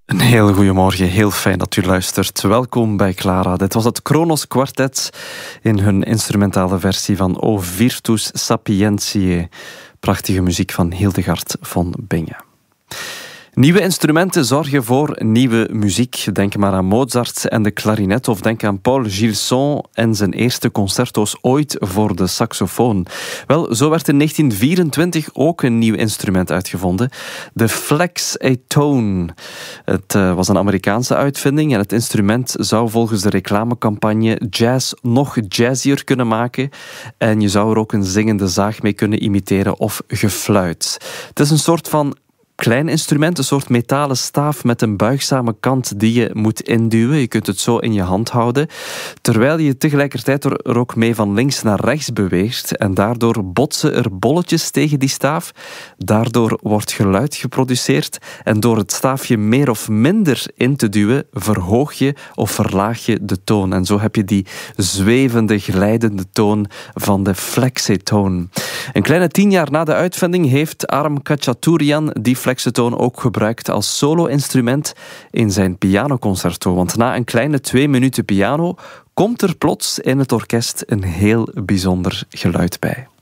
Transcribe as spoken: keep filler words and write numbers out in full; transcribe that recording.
Een heel goedemorgen, heel fijn dat u luistert. Welkom bij Clara. Dit was het Kronos Quartet in hun instrumentale versie van O Virtus Sapientiae. Prachtige muziek van Hildegard von Bingen. Nieuwe instrumenten zorgen voor nieuwe muziek. Denk maar aan Mozart en de klarinet of denk aan Paul Gilson en zijn eerste concerto's ooit voor de saxofoon. Wel, zo werd in negentien vierentwintig ook een nieuw instrument uitgevonden. De Flexatone. Het uh, was een Amerikaanse uitvinding en het instrument zou volgens de reclamecampagne jazz nog jazzier kunnen maken. En je zou er ook een zingende zaag mee kunnen imiteren of gefluit. Het is een soort van klein instrument, een soort metalen staaf met een buigzame kant die je moet induwen. Je kunt het zo in je hand houden, terwijl je tegelijkertijd er ook mee van links naar rechts beweegt. En daardoor botsen er bolletjes tegen die staaf. Daardoor wordt geluid geproduceerd. En door het staafje meer of minder in te duwen, verhoog je of verlaag je de toon. En zo heb je die zwevende, glijdende toon van de Flexatone. Een kleine tien jaar na de uitvinding heeft Aram Khachaturian die Flexatone ook gebruikt als solo-instrument in zijn pianoconcerto. Want na een kleine twee minuten piano komt er plots in het orkest een heel bijzonder geluid bij.